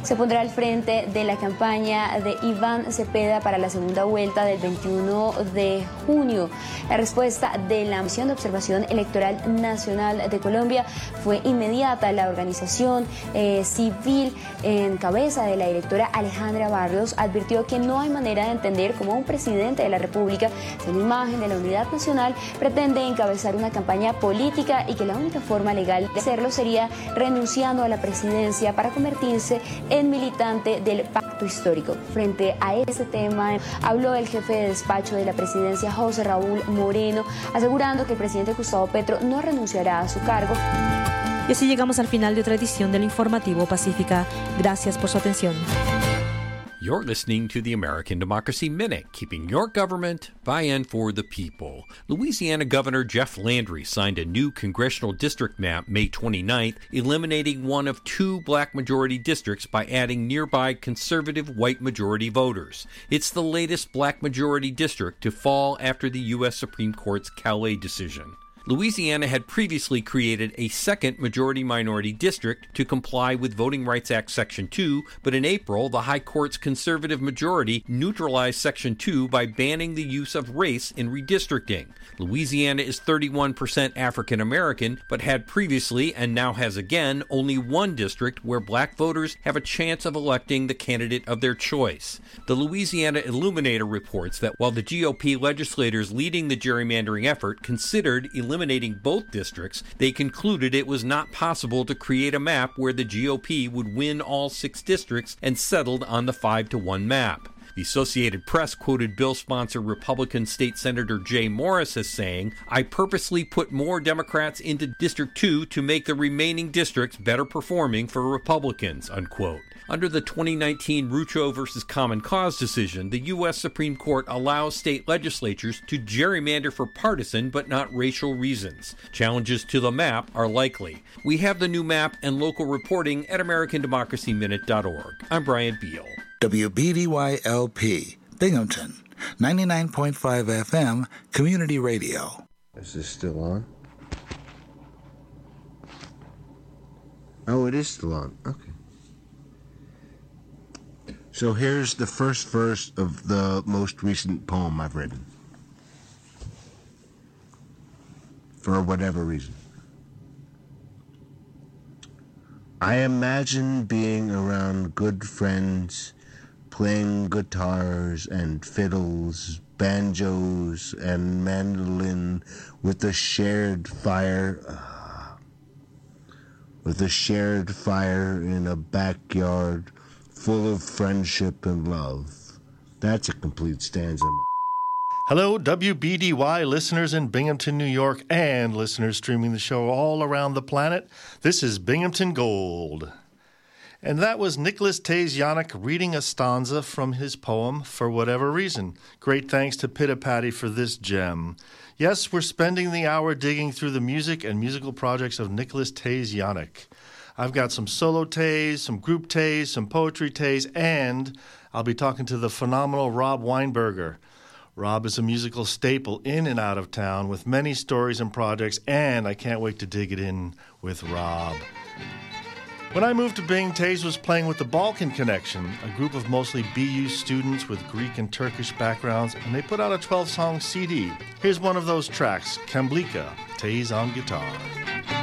se pondrá al frente de la campaña de Iván Cepeda para la segunda vuelta del 21 de junio. La respuesta de la Misión de Observación Electoral Nacional de Colombia fue inmediata. La organización civil en cabeza de la directora Alejandra Barrios advirtió que no hay manera de entender cómo un presidente de la República, sin imagen de la unidad nacional, pretende encabezar una campaña política y que la única forma legal de hacerlo sería renunciando a la presidencia para convertirse en militante del pacto histórico. Frente a este tema, habló el jefe de despacho de la presidencia, José Raúl Moreno, asegurando que el presidente Gustavo Petro no renunciará a su cargo. Y así llegamos al final de otra edición del Informativo Pacífica. Gracias por su atención. You're listening to the American Democracy Minute, keeping your government by and for the people. Louisiana Governor Jeff Landry signed a new congressional district map May 29th, eliminating one of two black majority districts by adding nearby conservative white majority voters. It's the latest black majority district to fall after the U.S. Supreme Court's Calais decision. Louisiana had previously created a second majority-minority district to comply with Voting Rights Act Section 2, but in April, the High Court's conservative majority neutralized Section 2 by banning the use of race in redistricting. Louisiana is 31% African American, but had previously, and now has again, only one district where black voters have a chance of electing the candidate of their choice. The Louisiana Illuminator reports that while the GOP legislators leading the gerrymandering effort considered eliminating both districts, they concluded it was not possible to create a map where the GOP would win all 6 districts and settled on the 5-1 map. The Associated Press quoted bill sponsor Republican State Senator Jay Morris as saying, "I purposely put more Democrats into District 2 to make the remaining districts better performing for Republicans," unquote. Under the 2019 Rucho versus Common Cause decision, the U.S. Supreme Court allows state legislatures to gerrymander for partisan but not racial reasons. Challenges to the map are likely. We have the new map and local reporting at AmericanDemocracyMinute.org. I'm Brian Beal. WBDY-LP, Binghamton, 99.5 FM, Community Radio. Is this still on? Oh, it is still on. Okay. So here's the first verse of the most recent poem I've written. For whatever reason. I imagine being around good friends, playing guitars and fiddles, banjos and mandolin with a shared fire in a backyard full of friendship and love. That's a complete stanza. Hello, WBDY listeners in Binghamton, New York, and listeners streaming the show all around the planet. This is Binghamton Gold. And that was Nicholas Tays-Yannick reading a stanza from his poem, For Whatever Reason. Great thanks to Pitta-Patty for this gem. Yes, we're spending the hour digging through the music and musical projects of Nicholas Tays-Yannick. I've got some solo Tays, some group Tays, some poetry Tays, and I'll be talking to the phenomenal Rob Weinberger. Rob is a musical staple in and out of town with many stories and projects, and I can't wait to dig it in with Rob. When I moved to Bing, Tays was playing with the Balkan Connection, a group of mostly BU students with Greek and Turkish backgrounds, and they put out a 12-song CD. Here's one of those tracks, Kamblika, Tays on guitar.